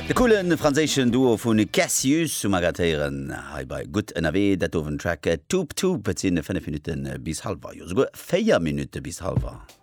De coolen franzéschen Duo vun Cassius Magatéieren hai bei gut NRW, dat owen Track Toop Toop sinn 5 Minuten bis halber. Jo go 4 Minuten bis halber.